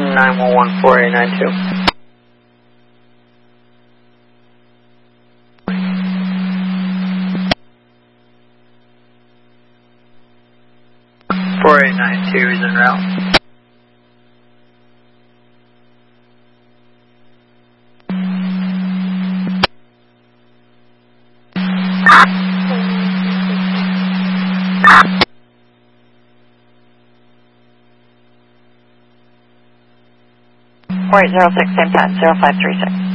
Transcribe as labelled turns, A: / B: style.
A: 911 4892. 4892 is en route.
B: Wait, 06, same time, 0536.